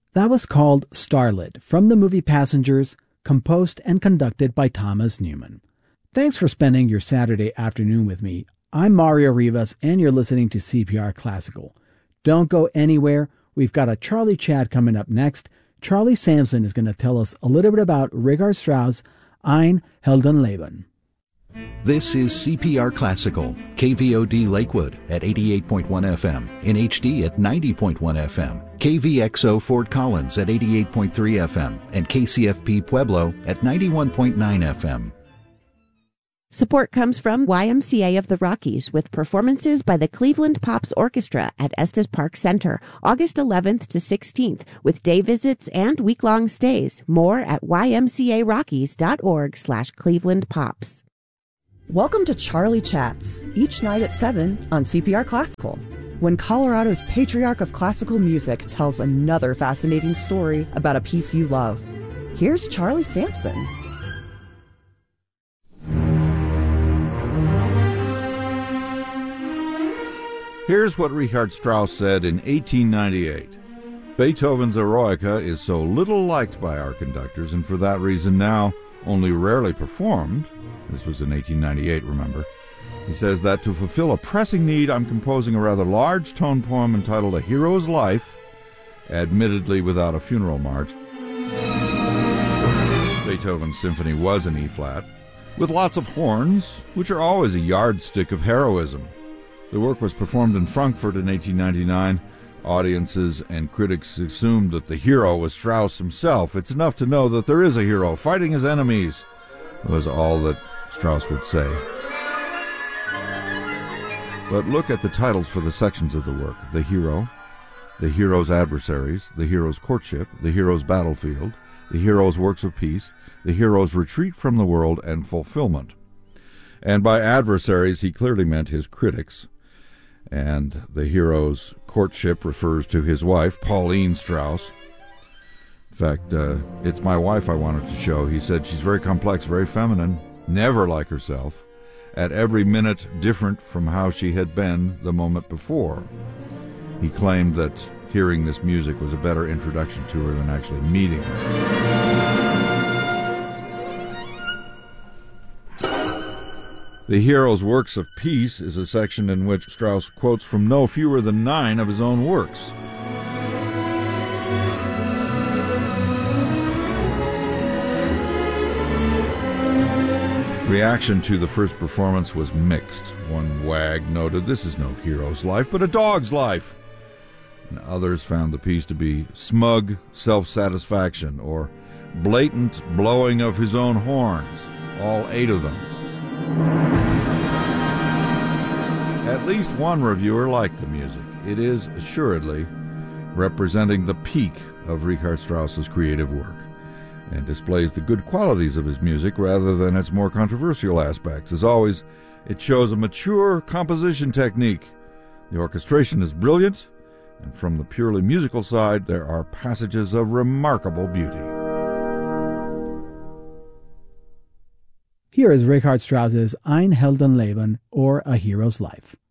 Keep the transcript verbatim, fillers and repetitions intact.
That was called Starlit from the movie Passengers, composed and conducted by Thomas Newman. Thanks for spending your Saturday afternoon with me. I'm Mario Rivas, and you're listening to C P R Classical. Don't go anywhere. We've got a Charlie Chat coming up next. Charlie Sampson is going to tell us a little bit about Richard Strauss' Ein Heldenleben. This is C P R Classical, K V O D Lakewood at eighty-eight point one F M, in H D at ninety point one F M, K V X O Fort Collins at eighty-eight point three F M, and K C F P Pueblo at ninety-one point nine F M. Support comes from Y M C A of the Rockies with performances by the Cleveland Pops Orchestra at Estes Park Center, August eleventh to sixteenth, with day visits and week-long stays. More at ymcarockies.org slash Cleveland Pops. Welcome to Charlie Chats, each night at seven on C P R Classical, when Colorado's patriarch of classical music tells another fascinating story about a piece you love. Here's Charlie Sampson. Here's what Richard Strauss said in eighteen ninety-eight. Beethoven's Eroica is so little liked by our conductors, and for that reason now only rarely performed. This was in eighteen ninety-eight, remember. He says that to fulfill a pressing need, I'm composing a rather large tone poem entitled A Hero's Life, admittedly without a funeral march. Beethoven's symphony was in E-flat, with lots of horns, which are always a yardstick of heroism. The work was performed in Frankfurt in eighteen ninety-nine. Audiences and critics assumed that the hero was Strauss himself. It's enough to know that there is a hero fighting his enemies, was all that Strauss would say. But look at the titles for the sections of the work. The Hero, The Hero's Adversaries, The Hero's Courtship, The Hero's Battlefield, The Hero's Works of Peace, The Hero's Retreat from the World, and Fulfillment. And by adversaries, he clearly meant his critics. And the hero's courtship refers to his wife, Pauline Strauss. In fact, uh, it's my wife I wanted to show. He said she's very complex, very feminine, never like herself, at every minute different from how she had been the moment before. He claimed that hearing this music was a better introduction to her than actually meeting her. The Hero's Works of Peace is a section in which Strauss quotes from no fewer than nine of his own works. Reaction to the first performance was mixed. One wag noted, "This is no hero's life, but a dog's life." And others found the piece to be smug self-satisfaction or blatant blowing of his own horns, all eight of them. At least one reviewer liked the music. It is assuredly representing the peak of Richard Strauss's creative work, and displays the good qualities of his music rather than its more controversial aspects. As always, it shows a mature composition technique. The orchestration is brilliant, and from the purely musical side, there are passages of remarkable beauty. Here is Richard Strauss's Ein Heldenleben, or A Hero's Life.